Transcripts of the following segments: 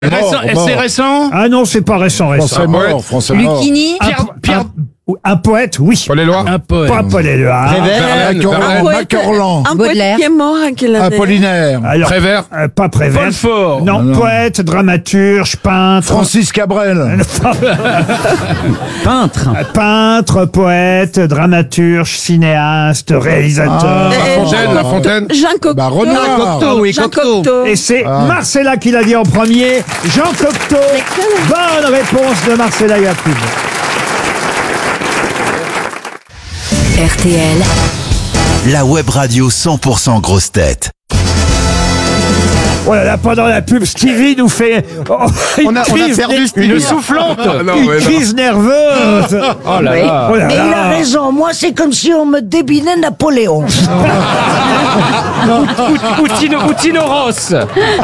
C'est récent? Ah non, c'est pas récent. Français mort, français mort. Lucchini. Un poète, oui. Paul Éluard. Un poème. Pas Paul Éluard. Macorlan. Un poète Baudelaire. qui est mort à quelle année? Apollinaire. Alors, Prévert. pas Prévert. Paul Fort. Non, Non. poète, dramaturge, peintre. Francis Cabrel. Peintre, poète, dramaturge, cinéaste, réalisateur. La Fontaine. Jean Cocteau. Bah, Renoir. Jean Cocteau. Et c'est Marcella qui l'a dit en premier. Jean Cocteau. Bonne réponse de Marcella Yacoub. RTL, la web radio 100% grosse tête. Oh là là, pendant la pub, Stevie nous fait On a perdu Une soufflante. une crise nerveuse. Oh là là. Oh là Mais il a là. raison, moi c'est comme si on me débinait Napoléon. Ou Tino Ross.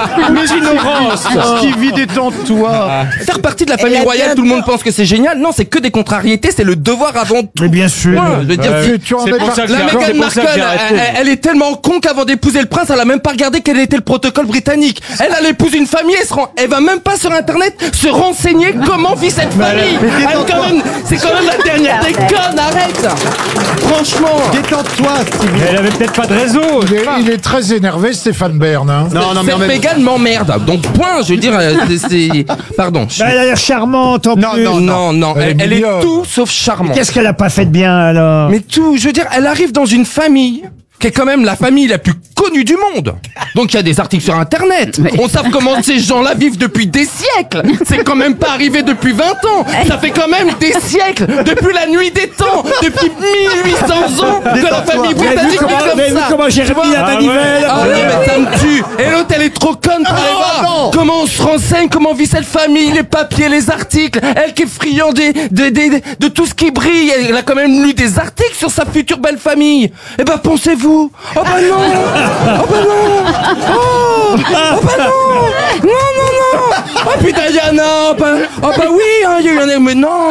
Stevie, détends-toi. Faire partie de la famille royale, tout le monde pense que c'est génial. Non, c'est que des contrariétés, c'est le devoir avant tout. Mais bien sûr. Ouais, je veux dire, C'est pour ça que la j'ai- c'est Meghan pour ça que Markle, j'ai arrêté. elle est tellement con qu'avant d'épouser le prince, elle a même pas regardé quel était le protocole britannique. Elle épouse une famille, elle va même pas sur internet se renseigner comment vit cette famille. C'est quand même la dernière des connes, arrête. Franchement. Détends-toi, Stevie. Elle avait peut-être pas de réseau. Il est très énervé, Stéphane Bern. Hein. Non, mais en Cette même Meghan m'emmerde. Donc point, je veux dire, pardon. Bah, elle a l'air charmante en plus. Non, Elle est elle est mignonne. tout sauf charmante. Qu'est-ce qu'elle a pas fait de bien alors? Mais tout, je veux dire, elle arrive dans une famille qui est quand même la famille la plus connue du monde. Donc il y a des articles sur internet. On sait comment ces gens-là vivent depuis des siècles. C'est quand même pas arrivé depuis 20 ans. Ça fait quand même des siècles, depuis la nuit des temps, depuis 1800 ans que la famille Vous avez vu britannique comment, est vous avez comme vu ça. comment j'ai remis la manivelle? Ah non, mais ça me tue. Et l'autre, elle est trop conne pour aller voir comment on se renseigne, comment vit cette famille, les papiers, les articles. Elle qui est friand de tout ce qui brille. Elle a quand même lu des articles sur sa future belle famille. Eh ben, pensez-vous. Oh bah non. Oh bah non. Oh bah non. Non. Oh putain, Yana. Oh bah oui, hein, il y a eu un... Mais non.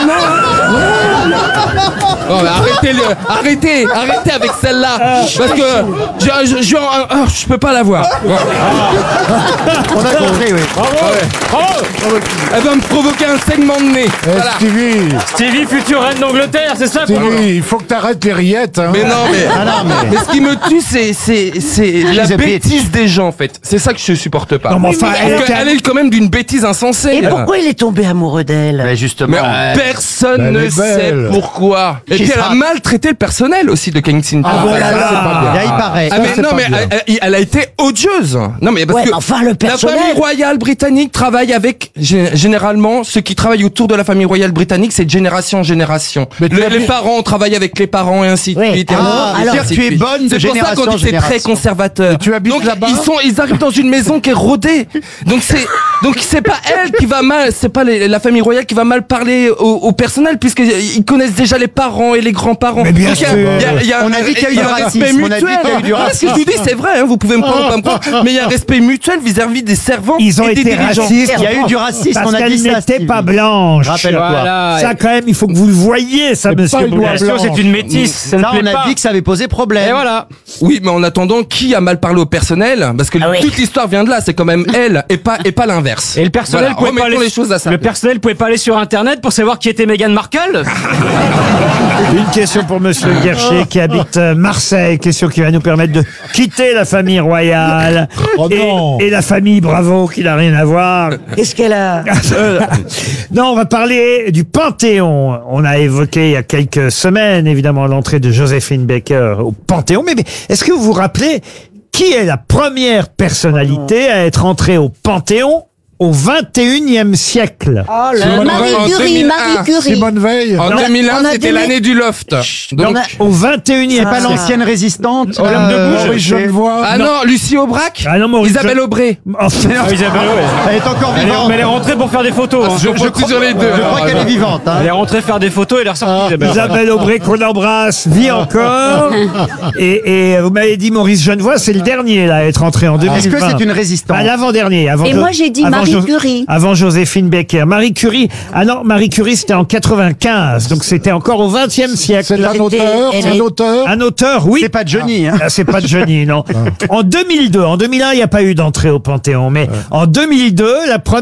Oh, mais arrêtez avec celle-là. Parce que je peux pas la voir. on a compris, oui. Elle va me provoquer un segment de nez. Voilà. Stevie, future reine d'Angleterre, c'est ça? Stevie, il faut que t'arrêtes les rillettes. Hein. Mais non, mais ce qui me tue, c'est la bêtise des gens, en fait. C'est ça que je supporte pas. Non, mais enfin, Parce qu'elle est quand même d'une bêtise insensée. Et pourquoi il est tombé amoureux d'elle? Mais justement. Mais personne Elle ne est sait belle. pourquoi. Et puis elle a maltraité le personnel aussi de Kensington. voilà. Ça, c'est pas bien. Là, il paraît. Ah mais c'est non pas mais bien. elle a été odieuse. Non mais parce Ouais, que mais enfin, le la personnel. famille royale britannique travaille avec généralement ceux qui travaillent autour de la famille royale britannique, c'est de génération en génération. Mais tu as Les vu- parents travaillent avec les parents et ainsi de Oui. suite. Alors, ainsi de tu es suite. bonne de C'est pour ça génération qu'on en dit que c'est très génération. conservateur. Et tu habites Donc là-bas ils arrivent dans une maison qui est rodée. Donc c'est pas elle qui va mal, c'est pas la famille royale qui va mal parler au personnel puisqu'ils connaissent déjà les parents et les grands-parents. Mais bien Donc, sûr. On a dit qu'il y a eu du racisme, respect on a dit mutuel. qu'il y a eu du Ah, ce que je vous dis, c'est vrai, hein, vous pouvez me prendre ou pas me prendre, mais il y a un respect mutuel vis-à-vis des servants Ils ont et des été dirigeants. racistes. Il y a eu du racisme, Parce on a qu'elle dit ça. n'était Stevie. pas blanche. Rappelle-toi. Voilà. Ça, quand même, il faut que vous le voyiez, ça, monsieur pas une loi Boulet. Bien sûr, c'est une métisse. Ça ne Ça, on plaît a pas. dit que ça avait posé problème. Et voilà. Oui, mais en attendant, qui a mal parlé au personnel? Parce que Ah oui. toute l'histoire vient de là, c'est quand même elle et pas l'inverse. Et le personnel Voilà, pouvait pas remettons aller. les choses à sa Le place. personnel pouvait pas aller sur internet pour savoir qui était Meghan Markle. Une question pour monsieur Guercher qui habite Marseille. Question qui va nous permettre de quitter la famille royale. Oh non. et la famille Bravo qui n'a rien à voir. Qu'est-ce qu'elle a? Non, on va parler du Panthéon. On a évoqué il y a quelques semaines, évidemment, l'entrée de Joséphine Baker au Panthéon. Mais est-ce que vous vous rappelez qui est la première personnalité à être entrée au Panthéon au 21e siècle? Oh là Simone là. Veil. Marie Curie, Marie Curie. Simone Veil. En Non, 2001, on a c'était des- l'année du loft. Donc, Au 21e Pas siècle. l'ancienne résistante. Olympe de Gouges. Maurice Genevoix. ah non, Lucie Aubrac, Ah non, Maurice Isabelle Aubray. Enfin, Ah, Isabelle, ouais. Elle est encore vivante. Mais elle est rentrée pour faire des photos. hein. Je crois sur les deux. Je crois qu'elle est vivante. hein. Elle est rentrée faire des photos et elle est ressortie. Isabelle. Isabelle Aubray qu'on embrasse vit encore. Et vous m'avez dit Maurice Genevoix, c'est le dernier là à être entré en 2020. Est-ce que c'est une résistante? Ah, l'avant-dernier. Et moi j'ai dit avant Marie Marie Curie. Avant Joséphine Baker. Marie Curie. Ah non, Marie Curie, c'était en 95. Donc c'était encore au XXe siècle. C'est un auteur, elle c'est un est- auteur. Un auteur, oui. C'est pas Johnny, hein. Ah, c'est pas de Johnny, non. En 2002, en 2001, il n'y a pas eu d'entrée au Panthéon, mais en 2002, la première